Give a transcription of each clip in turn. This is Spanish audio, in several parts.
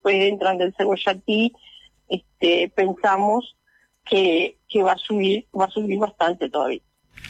después entran del Cebollati, pensamos que va a subir bastante todavía.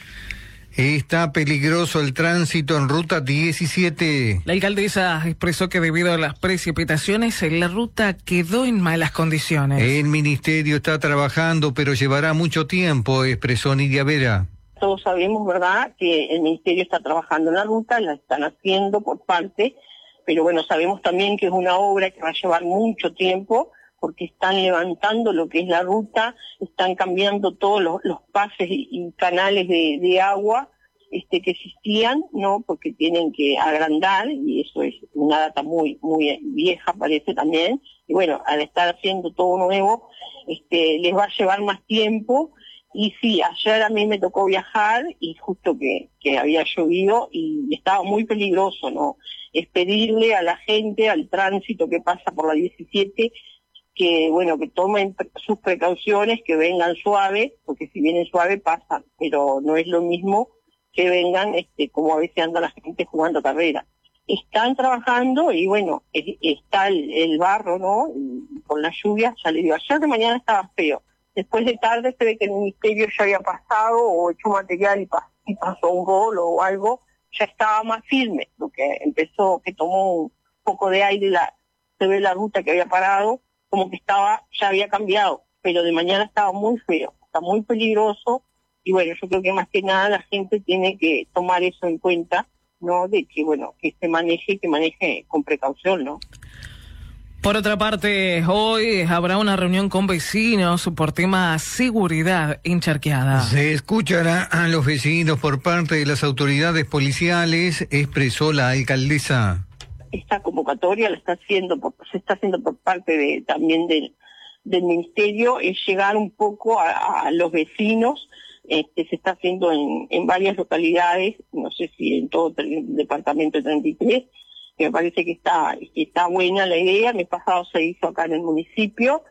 Está peligroso el tránsito en ruta 17. La alcaldesa expresó que debido a las precipitaciones la ruta quedó en malas condiciones. El ministerio está trabajando, pero llevará mucho tiempo, expresó Nidia Vera. Todos sabemos, ¿verdad?, que el ministerio está trabajando en la ruta, la están haciendo por parte, pero bueno, sabemos también que es una obra que va a llevar mucho tiempo, porque están levantando lo que es la ruta, están cambiando todos los pases y canales de agua que existían, ¿no? Porque tienen que agrandar, y eso es una data muy vieja, parece también, y bueno, al estar haciendo todo nuevo, les va a llevar más tiempo. Y sí, ayer a mí me tocó viajar y justo que había llovido y estaba muy peligroso, ¿no? Es pedirle a la gente, al tránsito que pasa por la 17, que bueno, que tomen sus precauciones, que vengan suave, porque si vienen suave pasan, pero no es lo mismo que vengan como a veces anda la gente jugando carrera. Están trabajando y bueno, está el barro, ¿no? Y con la lluvia, ya les digo, ayer de mañana estaba feo. Después de tarde se ve que el ministerio ya había pasado o hecho material y pasó un rolo o algo, ya estaba más firme, lo que empezó, que tomó un poco de aire, se ve la ruta que había parado, como que ya había cambiado, pero de mañana estaba muy feo, está muy peligroso, y bueno, yo creo que más que nada la gente tiene que tomar eso en cuenta, ¿no? De que bueno, que maneje con precaución, ¿no? Por otra parte, hoy habrá una reunión con vecinos por tema seguridad en Charqueada. Se escuchará a los vecinos por parte de las autoridades policiales, expresó la alcaldesa. Esta convocatoria se está haciendo por parte también del ministerio, es llegar un poco a los vecinos. Se está haciendo en varias localidades, no sé si en todo el departamento 33, que me parece que está buena la idea. El pasado se hizo acá en el municipio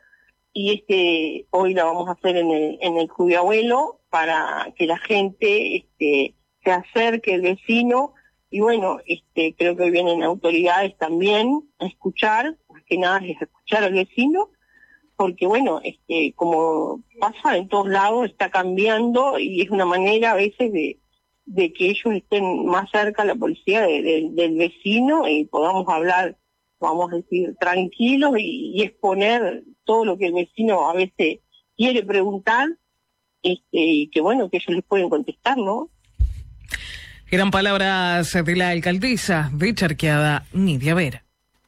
y hoy la vamos a hacer en el Judiabuelo para que la gente se acerque, el vecino. Y bueno, creo que hoy vienen autoridades también a escuchar, más que nada es escuchar al vecino, porque bueno, como pasa en todos lados, está cambiando y es una manera a veces de que ellos estén más cerca a la policía del vecino y podamos hablar, vamos a decir, tranquilos y exponer todo lo que el vecino a veces quiere preguntar, y que bueno, que ellos les pueden contestar, ¿no? Eran palabras de la alcaldesa de Charqueada, Nidia Vera.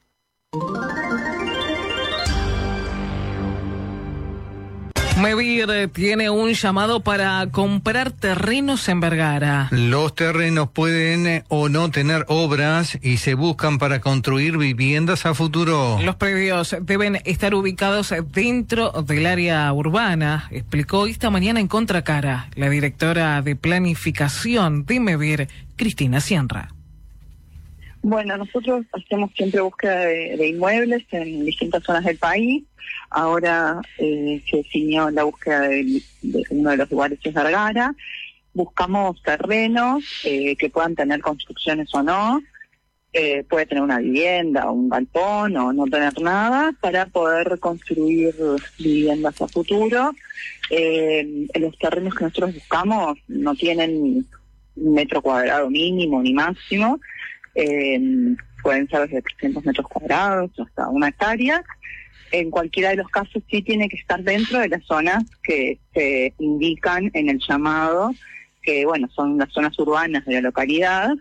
Mevir tiene un llamado para comprar terrenos en Vergara. Los terrenos pueden o no tener obras y se buscan para construir viviendas a futuro. Los predios deben estar ubicados dentro del área urbana, explicó esta mañana en Contracara la directora de planificación de Mevir, Cristina Cienra. Bueno, nosotros hacemos siempre búsqueda de inmuebles en distintas zonas del país. Ahora se definió la búsqueda de uno de los lugares, es Vergara. Buscamos terrenos que puedan tener construcciones o no. Puede tener una vivienda, un galpón o no tener nada, para poder construir viviendas a futuro. Los terrenos que nosotros buscamos no tienen un metro cuadrado mínimo ni máximo. Pueden ser desde 300 metros cuadrados hasta 1 hectárea. En cualquiera de los casos sí tiene que estar dentro de las zonas que se indican en el llamado, que bueno, son las zonas urbanas de la localidad,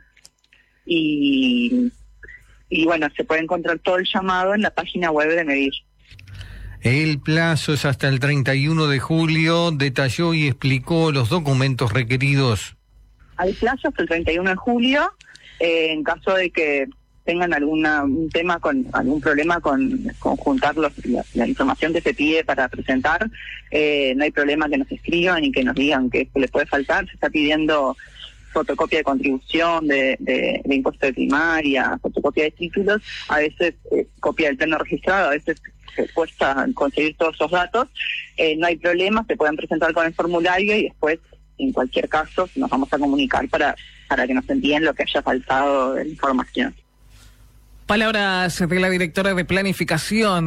y bueno, se puede encontrar todo el llamado en la página web de Mevir. El plazo es hasta el 31 de julio, detalló y explicó los documentos requeridos. Hay plazo hasta el 31 de julio. En caso de que tengan algún problema con juntar la información que se pide para presentar, no hay problema que nos escriban y que nos digan que les puede faltar. Se está pidiendo fotocopia de contribución de impuesto de primaria, fotocopia de títulos, a veces copia del plano registrado, a veces cuesta conseguir todos esos datos. No hay problema, se pueden presentar con el formulario y después, en cualquier caso, nos vamos a comunicar para que nos envíen lo que haya faltado de información. Palabras de la directora de planificación